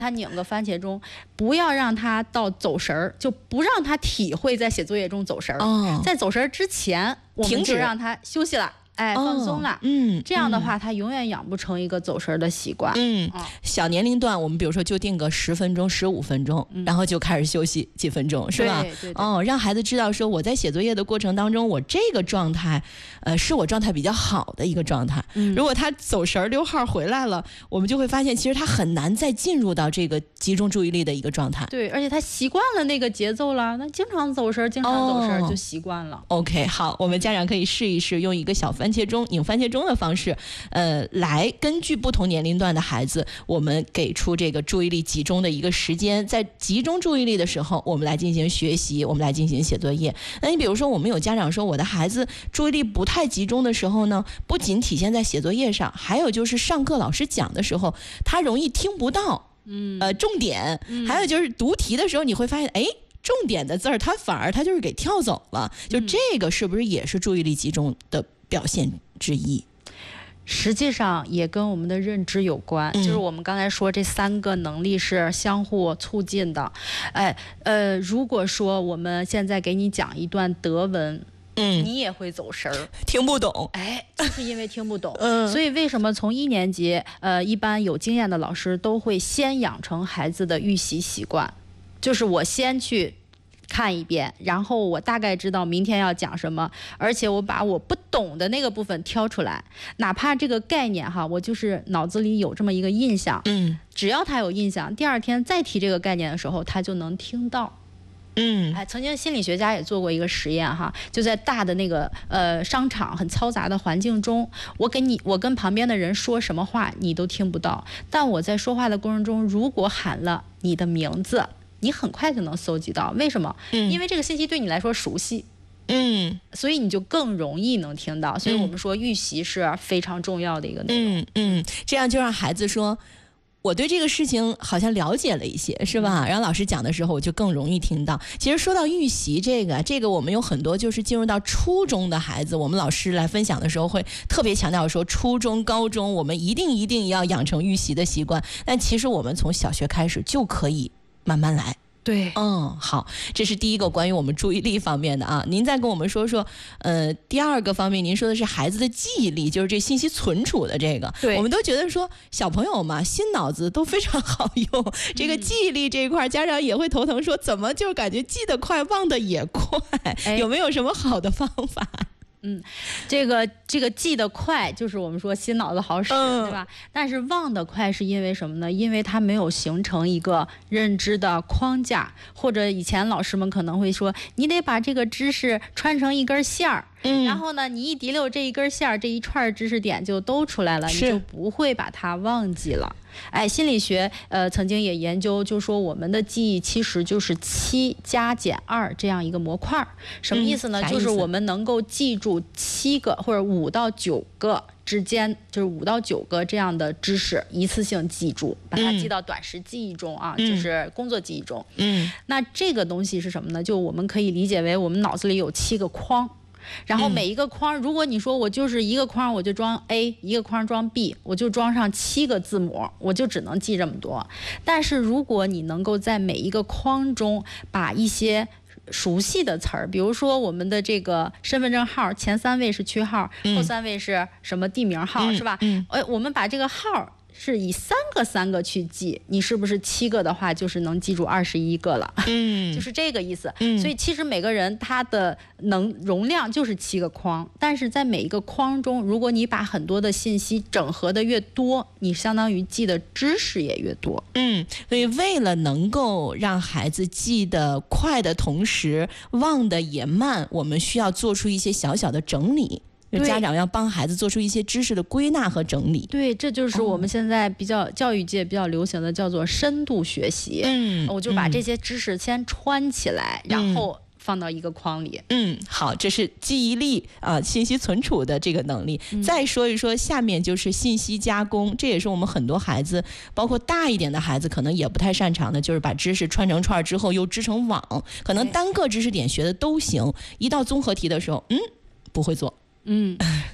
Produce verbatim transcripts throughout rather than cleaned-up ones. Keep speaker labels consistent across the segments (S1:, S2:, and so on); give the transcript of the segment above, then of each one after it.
S1: 他拧个番茄钟，不要让他到走神儿，就不让他体会在写作业中走神儿。哦、在走神儿之前，我们就让他休息了。哎，放松了，哦、嗯，这样的话，他永远养不成一个走神的习惯。
S2: 嗯，哦、小年龄段，我们比如说就定个十分钟、十五分钟，嗯、然后就开始休息几分钟，是吧？
S1: 对对对。
S2: 哦，让孩子知道说我在写作业的过程当中，我这个状态，呃，是我状态比较好的一个状态。嗯、如果他走神溜号回来了，我们就会发现，其实他很难再进入到这个集中注意力的一个状态。
S1: 对，而且他习惯了那个节奏了，那经常走神，经常走神、哦、就习惯了。
S2: OK， 好，我们家长可以试一试，用一个小番茄钟、拧番茄钟的方式，呃，来根据不同年龄段的孩子，我们给出这个注意力集中的一个时间，在集中注意力的时候，我们来进行学习，我们来进行写作业。那你比如说，我们有家长说，我的孩子注意力不太集中的时候呢，不仅体现在写作业上，还有就是上课老师讲的时候，他容易听不到，嗯，呃，重点，嗯、还有就是读题的时候，你会发现，哎。重点的字儿，他反而他就是给跳走了，就这个是不是也是注意力集中的表现之一？
S1: 实际上也跟我们的认知有关，嗯、就是我们刚才说这三个能力是相互促进的。哎，呃，如果说我们现在给你讲一段德文。嗯，你也会走神儿，
S2: 听不懂。
S1: 哎，就是因为听不懂。嗯，所以为什么从一年级，呃，一般有经验的老师都会先养成孩子的预习习惯。就是我先去看一遍，然后我大概知道明天要讲什么，而且我把我不懂的那个部分挑出来，哪怕这个概念哈，我就是脑子里有这么一个印象，嗯，只要他有印象，第二天再提这个概念的时候，他就能听到。嗯，哎，曾经心理学家也做过一个实验哈，就在大的那个呃商场很嘈杂的环境中，我给你，我跟旁边的人说什么话你都听不到，但我在说话的过程中，如果喊了你的名字。你很快就能搜集到，为什么？嗯，因为这个信息对你来说熟悉，嗯，所以你就更容易能听到。所以我们说预习是非常重要的一个内容。
S2: 嗯嗯，这样就让孩子说，我对这个事情好像了解了一些，是吧？然后老师讲的时候，我就更容易听到。其实说到预习这个，这个我们有很多就是进入到初中的孩子，我们老师来分享的时候会特别强调说，初中、高中我们一定一定要养成预习的习惯。但其实我们从小学开始就可以。慢慢来，
S1: 对，
S2: 嗯，好，这是第一个关于我们注意力方面的啊。您再跟我们说说，呃，第二个方面，您说的是孩子的记忆力，就是这信息存储的这个。
S1: 对，
S2: 我们都觉得说小朋友嘛，新脑子都非常好用，这个记忆力这一块，家长也会头疼说，怎么就感觉记得快，忘得也快？哎、有没有什么好的方法？
S1: 嗯，这个这个记得快，就是我们说新脑子好使，嗯、对吧？但是忘得快是因为什么呢？因为它没有形成一个认知的框架，或者以前老师们可能会说，你得把这个知识穿成一根线儿。嗯，然后呢，你一提溜这一根线儿，这一串知识点就都出来了，你就不会把它忘记了。哎，心理学呃曾经也研究，就说我们的记忆其实就是七加减二这样一个模块，什么意思呢？嗯、就是我们能够记住七个或者五到九个之间，就是五到九个这样的知识，一次性记住，把它记到短时记忆中啊，嗯、就是工作记忆中。嗯，那这个东西是什么呢？就我们可以理解为我们脑子里有七个框。然后每一个框，如果你说我就是一个框我就装 A， 一个框装 B， 我就装上七个字母，我就只能记这么多。但是如果你能够在每一个框中把一些熟悉的词儿，比如说我们的这个身份证号前三位是区号，嗯、后三位是什么地名号，嗯、是吧？嗯，哎，我们把这个号是以三个三个去记，你是不是七个的话就是能记住二十一个了？嗯，就是这个意思。嗯，所以其实每个人他的能容量就是七个框，但是在每一个框中，如果你把很多的信息整合的越多，你相当于记的知识也越多。
S2: 嗯，所以为了能够让孩子记得快的同时忘的也慢，我们需要做出一些小小的整理。家长要帮孩子做出一些知识的归纳和整理。
S1: 对，这就是我们现在比较、哦、教育界比较流行的叫做深度学习。嗯，我就把这些知识先串起来，嗯、然后放到一个框里。
S2: 嗯，好，这是记忆力啊、呃，信息存储的这个能力。嗯、再说一说，下面就是信息加工，这也是我们很多孩子，包括大一点的孩子，可能也不太擅长的，就是把知识串成串之后又织成网，可能单个知识点学的都行，一到综合题的时候，嗯，不会做。
S1: 嗯，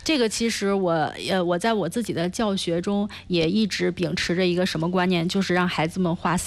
S1: 这个其实我呃我在我自己的教学中也一直秉持着一个什么观念，就是让孩子们花